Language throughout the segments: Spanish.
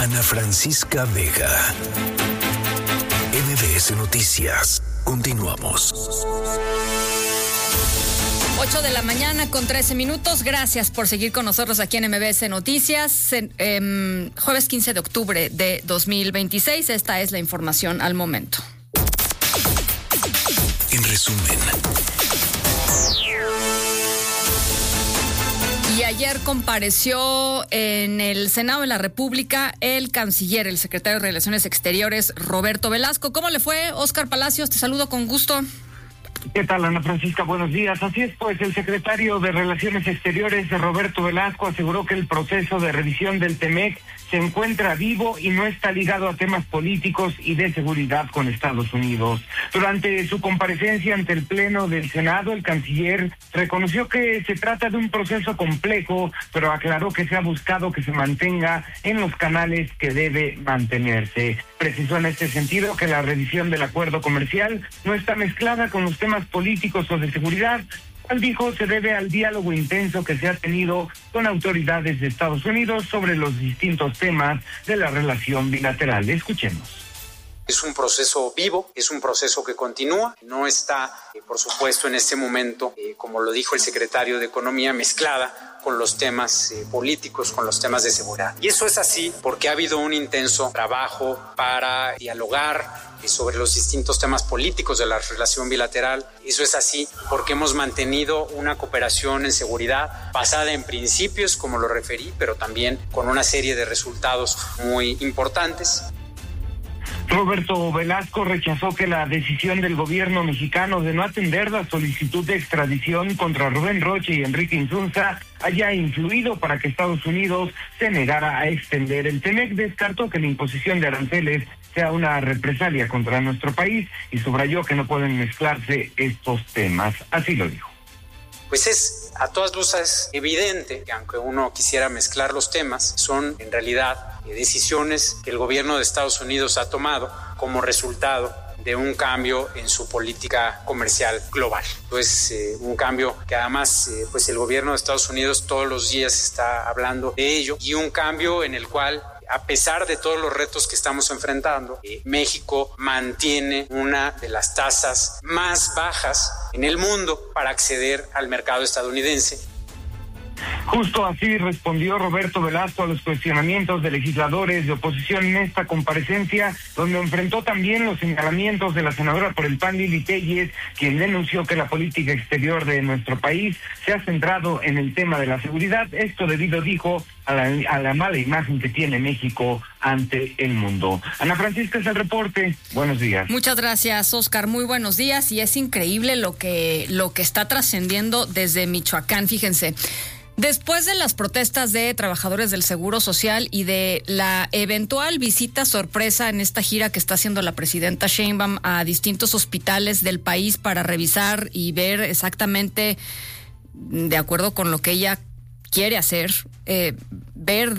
Ana Francisca Vega, MBS Noticias. Continuamos. 8 de la mañana con 13 minutos. Gracias por seguir con nosotros aquí en MBS Noticias. Jueves 15 de octubre de 2026. Esta es la información al momento. En resumen. Y ayer compareció en el Senado de la República el canciller, el secretario de Relaciones Exteriores, Roberto Velasco. ¿Cómo le fue, Óscar Palacios? Te saludo con gusto. ¿Qué tal, Ana Francisca? Buenos días. Así es, pues el secretario de Relaciones Exteriores, Roberto Velasco, aseguró que el proceso de revisión del TEMEC se encuentra vivo y no está ligado a temas políticos y de seguridad con Estados Unidos. Durante su comparecencia ante el Pleno del Senado, el canciller reconoció que se trata de un proceso complejo, pero aclaró que se ha buscado que se mantenga en los canales que debe mantenerse. Precisó en este sentido que la revisión del acuerdo comercial no está mezclada con los temas políticos o de seguridad. Él dijo se debe al diálogo intenso que se ha tenido con autoridades de Estados Unidos sobre los distintos temas de la relación bilateral. Escuchemos. Es un proceso vivo, es un proceso que continúa, no está, por supuesto, en este momento, como lo dijo el secretario de Economía, mezclada con los temas políticos, con los temas de seguridad. Y eso es así porque ha habido un intenso trabajo para dialogar sobre los distintos temas políticos de la relación bilateral. Eso es así porque hemos mantenido una cooperación en seguridad basada en principios, como lo referí, pero también con una serie de resultados muy importantes. Roberto Velasco rechazó que la decisión del gobierno mexicano de no atender la solicitud de extradición contra Rubén Rocha y Enrique Insunza haya influido para que Estados Unidos se negara a extender el TEMEC. Descartó que la imposición de aranceles sea una represalia contra nuestro país y subrayó que no pueden mezclarse estos temas. Así lo dijo. Pues es a todas luces evidente que aunque uno quisiera mezclar los temas, son en realidad decisiones que el gobierno de Estados Unidos ha tomado como resultado de un cambio en su política comercial global. Pues un cambio que además pues el gobierno de Estados Unidos todos los días está hablando de ello, y un cambio en el cual, a pesar de todos los retos que estamos enfrentando, México mantiene una de las tasas más bajas en el mundo para acceder al mercado estadounidense. Justo así respondió Roberto Velasco a los cuestionamientos de legisladores de oposición en esta comparecencia, donde enfrentó también los señalamientos de la senadora por el PAN, Lili Telles, quien denunció que la política exterior de nuestro país se ha centrado en el tema de la seguridad. Esto debido, dijo, a la mala imagen que tiene México ante el mundo. Ana Francisca, es el reporte. Buenos días. Muchas gracias, Óscar. Muy buenos días. Y es increíble lo que está trascendiendo desde Michoacán. Fíjense. Después de las protestas de trabajadores del Seguro Social y de la eventual visita sorpresa en esta gira que está haciendo la presidenta Sheinbaum a distintos hospitales del país para revisar y ver exactamente, de acuerdo con lo que ella quiere hacer, ver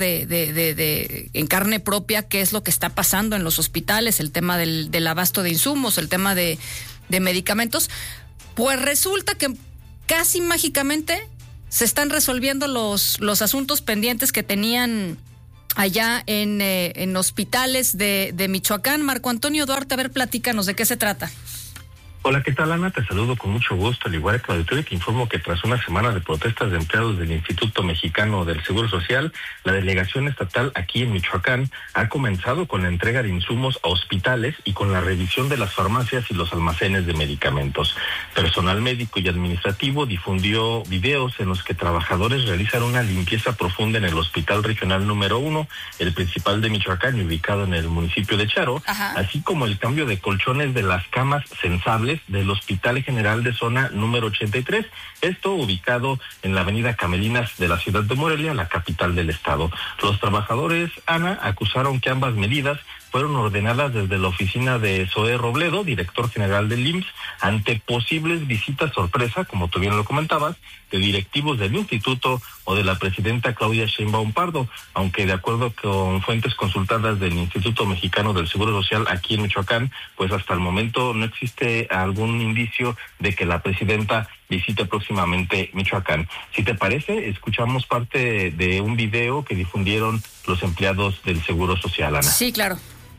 en carne propia qué es lo que está pasando en los hospitales, el tema del abasto de insumos, el tema de medicamentos, pues resulta que casi mágicamente se están resolviendo los asuntos pendientes que tenían allá en hospitales de Michoacán. Marco Antonio Duarte, a ver, platícanos de qué se trata. Hola, ¿qué tal, Ana? Te saludo con mucho gusto, al igual que el auditorio. Te informo que tras una semana de protestas de empleados del Instituto Mexicano del Seguro Social, la delegación estatal aquí en Michoacán ha comenzado con la entrega de insumos a hospitales y con la revisión de las farmacias y los almacenes de medicamentos. Personal médico y administrativo difundió videos en los que trabajadores realizan una limpieza profunda en el Hospital Regional número 1, el principal de Michoacán, ubicado en el municipio de Charo, así como el cambio de colchones de las camas sensables del Hospital General de Zona número 83, esto ubicado en la avenida Camelinas de la ciudad de Morelia, la capital del estado. Los trabajadores, Ana, acusaron que ambas medidas fueron ordenadas desde la oficina de Zoé Robledo, director general del IMSS, ante posibles visitas sorpresa, como tú bien lo comentabas, de directivos del instituto o de la presidenta Claudia Sheinbaum Pardo, aunque de acuerdo con fuentes consultadas del Instituto Mexicano del Seguro Social aquí en Michoacán, pues hasta el momento no existe algún indicio de que la presidenta visite próximamente Michoacán. Si te parece, escuchamos parte de un video que difundieron los empleados del Seguro Social, Ana. Sí, claro.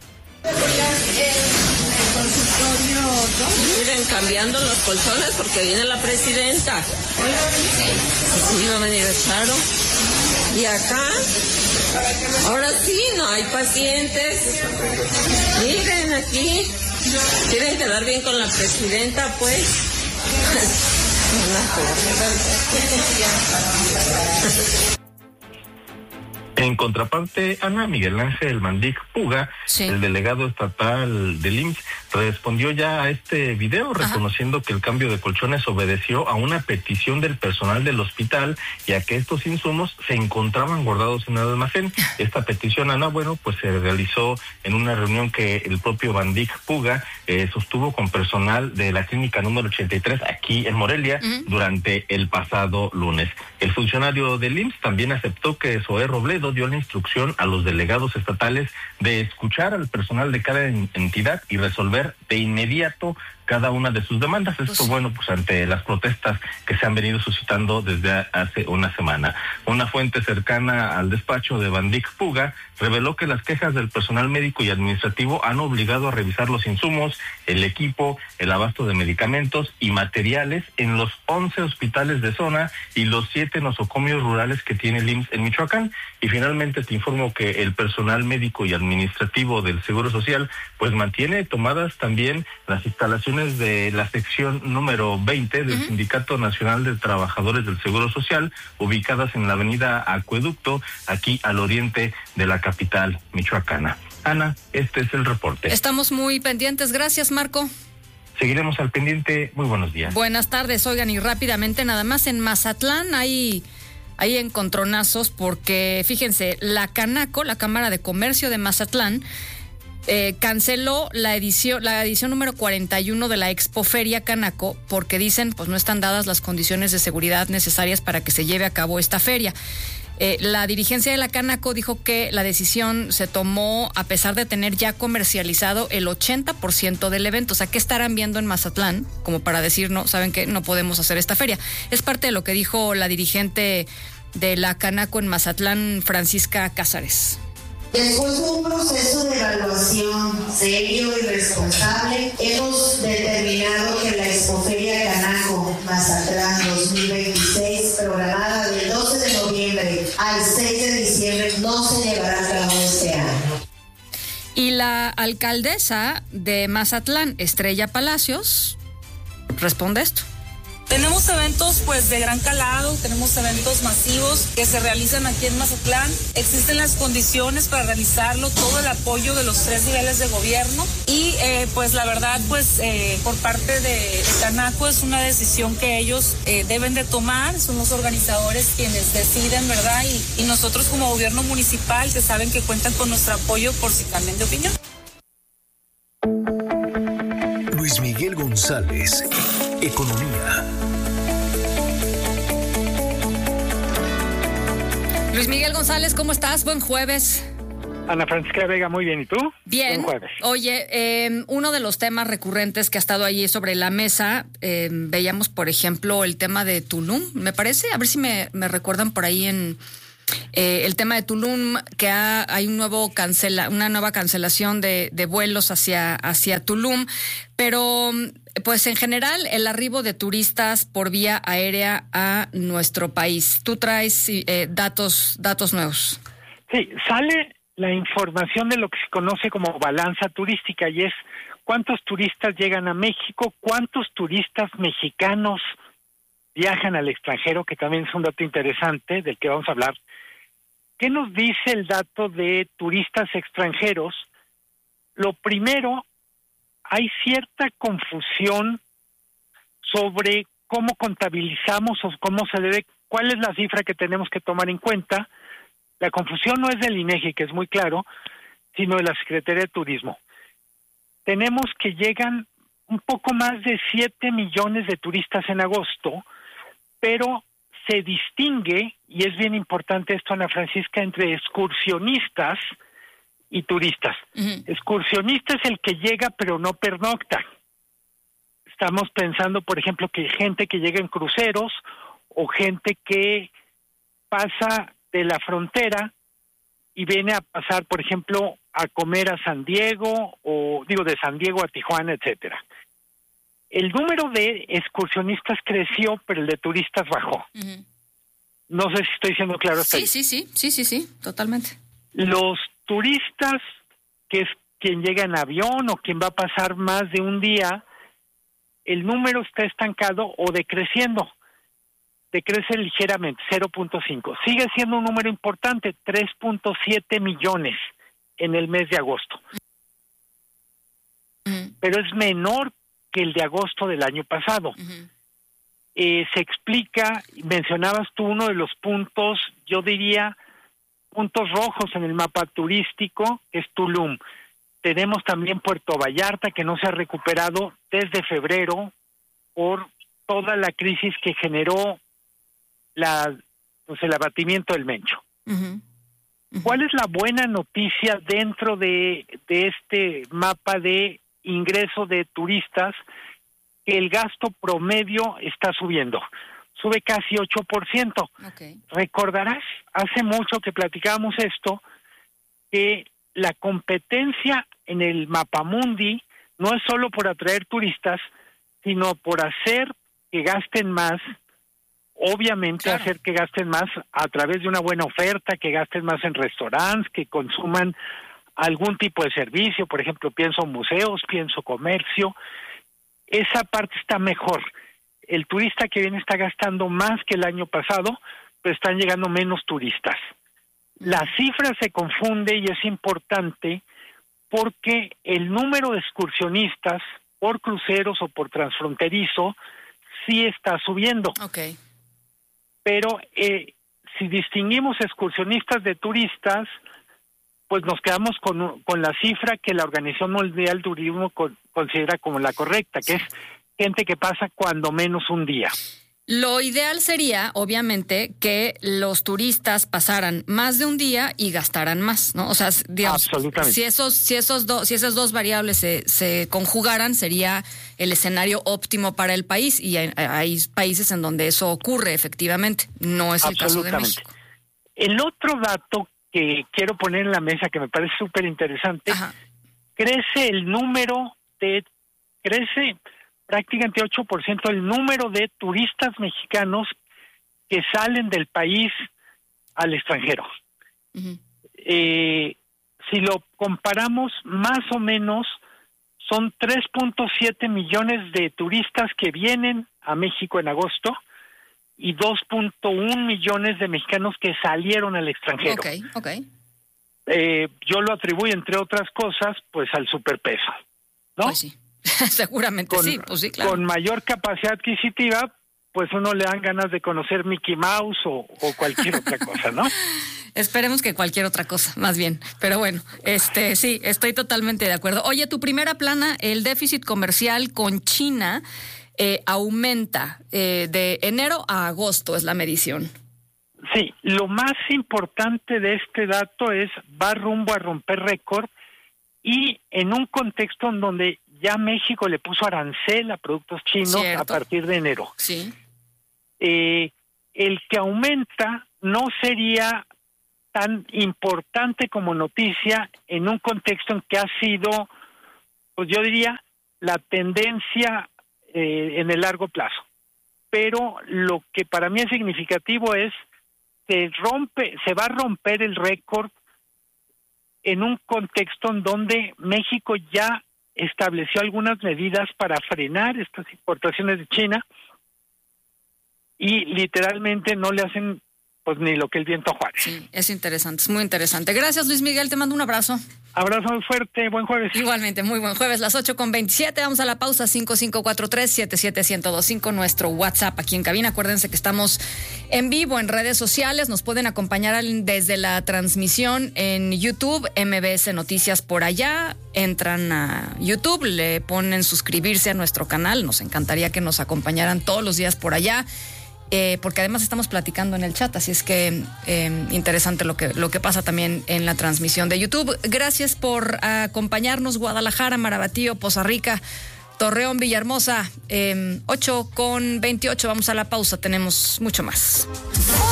Miren, cambiando los colchones porque viene la presidenta. Sí, va a venir Charo. Y acá, ahora sí, no hay pacientes. Miren aquí, quieren quedar bien con la presidenta, pues. En contraparte, Ana, Miguel Ángel Mandic Puga, sí, el delegado estatal del IMSS, respondió ya a este video reconociendo que el cambio de colchones obedeció a una petición del personal del hospital y a que estos insumos se encontraban guardados en el almacén. Esta petición, Ana, bueno, pues se realizó en una reunión que el propio Mandic Puga sostuvo con personal de la clínica número 83 aquí en Morelia durante el pasado lunes. El funcionario del IMSS también aceptó que Zoé Robledo dio la instrucción a los delegados estatales de escuchar al personal de cada entidad y resolver de inmediato cada una de sus demandas. Esto, bueno, pues ante las protestas que se han venido suscitando desde hace una semana. Una fuente cercana al despacho de Mandic Puga reveló que las quejas del personal médico y administrativo han obligado a revisar los insumos, el equipo, el abasto de medicamentos y materiales en los 11 hospitales de zona y los 7 nosocomios rurales que tiene el IMSS en Michoacán. Y finalmente te informo que el personal médico y administrativo del Seguro Social pues mantiene tomadas también las instalaciones de la sección número 20 del Sindicato Nacional de Trabajadores del Seguro Social, ubicadas en la avenida Acueducto, aquí al oriente de la capital michoacana. Ana, este es el reporte. Estamos muy pendientes. Gracias, Marco. Seguiremos al pendiente. Muy buenos días. Buenas tardes. Oigan, y rápidamente, nada más en Mazatlán hay encontronazos porque, fíjense, la Canaco, la Cámara de Comercio de Mazatlán, canceló la edición número 41 de la Expoferia Canaco porque dicen pues no están dadas las condiciones de seguridad necesarias para que se lleve a cabo esta feria. La dirigencia de la Canaco dijo que la decisión se tomó a pesar de tener ya comercializado el 80% del evento. O sea, ¿qué estarán viendo en Mazatlán como para decir no, saben que no podemos hacer esta feria? Es parte de lo que dijo la dirigente de la Canaco en Mazatlán, Francisca Cázares. Después de un proceso de evaluación serio y responsable, hemos determinado que la Expoferia Canaco Mazatlán 2026, programada del 12 de noviembre al 6 de diciembre, no se llevará a cabo este año. Y la alcaldesa de Mazatlán, Estrella Palacios, responde esto. Tenemos eventos pues de gran calado, tenemos eventos masivos que se realizan aquí en Mazatlán. Existen las condiciones para realizarlo, todo el apoyo de los 3 niveles de gobierno y pues la verdad pues por parte de Canaco es una decisión que ellos deben de tomar, son los organizadores quienes deciden, ¿verdad? Y nosotros como gobierno municipal que saben que cuentan con nuestro apoyo por si cambian de opinión. Luis Miguel González, Economía. Luis Miguel González, ¿cómo estás? Buen jueves. Ana Francisca Vega, muy bien. ¿Y tú? Bien. Buen jueves. Oye, uno de los temas recurrentes que ha estado ahí sobre la mesa, veíamos, por ejemplo, el tema de Tulum, me parece. A ver si me recuerdan por ahí en el tema de Tulum, que hay una nueva cancelación de vuelos hacia Tulum, pero pues en general el arribo de turistas por vía aérea a nuestro país. Tú traes datos nuevos. Sí, sale la información de lo que se conoce como balanza turística y es cuántos turistas llegan a México, cuántos turistas mexicanos viajan al extranjero, que también es un dato interesante del que vamos a hablar. ¿Qué nos dice el dato de turistas extranjeros? Lo primero, hay cierta confusión sobre cómo contabilizamos o cómo se debe, cuál es la cifra que tenemos que tomar en cuenta. La confusión no es del INEGI, que es muy claro, sino de la Secretaría de Turismo. Tenemos que llegan un poco más de 7 millones de turistas en agosto, pero se distingue, y es bien importante esto, Ana Francisca, entre excursionistas y turistas. Excursionista es el que llega pero no pernocta. Estamos pensando, por ejemplo, que gente que llega en cruceros o gente que pasa de la frontera y viene a pasar, por ejemplo, a comer a San Diego, de San Diego a Tijuana, etcétera. El número de excursionistas creció, pero el de turistas bajó. No sé si estoy siendo claro hasta ahí. Sí, totalmente. Los turistas, que es quien llega en avión o quien va a pasar más de un día, el número está estancado o decreciendo. Decrece ligeramente, 0.5. Sigue siendo un número importante, 3.7 millones en el mes de agosto. Pero es menor que el de agosto del año pasado. Se explica, mencionabas tú uno de los puntos, yo diría, puntos rojos en el mapa turístico, que es Tulum. Tenemos también Puerto Vallarta, que no se ha recuperado desde febrero por toda la crisis que generó el abatimiento del Mencho. ¿Cuál es la buena noticia dentro de este mapa de ingreso de turistas? Que el gasto promedio está subiendo. Sube casi 8%. Okay. Recordarás, hace mucho que platicábamos esto, que la competencia en el Mapamundi no es solo por atraer turistas, sino por hacer que gasten más, obviamente claro, hacer que gasten más a través de una buena oferta, que gasten más en restaurantes, que consuman algún tipo de servicio, por ejemplo, pienso museos, pienso comercio. Esa parte está mejor. El turista que viene está gastando más que el año pasado, pero están llegando menos turistas. La cifra se confunde y es importante porque el número de excursionistas por cruceros o por transfronterizo sí está subiendo. Okay. Pero si distinguimos excursionistas de turistas, pues nos quedamos con la cifra que la Organización Mundial del Turismo considera como la correcta, que es gente que pasa cuando menos un día. Lo ideal sería, obviamente, que los turistas pasaran más de un día y gastaran más, ¿no? O sea, digamos, absolutamente. Si esas dos variables se conjugaran, sería el escenario óptimo para el país, y hay países en donde eso ocurre, efectivamente. No es el caso de México. El otro dato que quiero poner en la mesa, que me parece súper interesante, crece prácticamente 8% el número de turistas mexicanos que salen del país al extranjero. Si lo comparamos, más o menos son 3.7 millones de turistas que vienen a México en agosto y 2.1 millones de mexicanos que salieron al extranjero. Okay. Yo lo atribuyo, entre otras cosas, pues al superpeso, ¿no? Pues sí. Seguramente sí, pues sí, claro. Con mayor capacidad adquisitiva, pues uno le dan ganas de conocer Mickey Mouse o cualquier otra cosa, ¿no? Esperemos que cualquier otra cosa, más bien. Pero bueno, sí, estoy totalmente de acuerdo. Oye, tu primera plana, el déficit comercial con China aumenta de enero a agosto, es la medición. Sí, lo más importante de este dato es va rumbo a romper récord, y en un contexto en donde ya México le puso arancel a productos chinos. Cierto. A partir de enero. Sí. El que aumenta no sería tan importante como noticia en un contexto en que ha sido, pues yo diría, la tendencia en el largo plazo. Pero lo que para mí es significativo es que se va a romper el récord en un contexto en donde México ya estableció algunas medidas para frenar estas importaciones de China y literalmente no le hacen pues ni lo que el viento Juárez. Sí, es interesante, es muy interesante. Gracias, Luis Miguel, te mando un abrazo. Abrazo muy fuerte, buen jueves. Igualmente, muy buen jueves, las 8:27, vamos a la pausa, 5543-77125, nuestro WhatsApp aquí en cabina. Acuérdense que estamos en vivo en redes sociales, nos pueden acompañar desde la transmisión en YouTube, MBS Noticias por allá, entran a YouTube, le ponen suscribirse a nuestro canal, nos encantaría que nos acompañaran todos los días por allá. porque además estamos platicando en el chat, así es que interesante lo que pasa también en la transmisión de YouTube. Gracias por acompañarnos. Guadalajara, Marabatío, Poza Rica, Torreón, Villahermosa, 8:28. Vamos a la pausa, tenemos mucho más.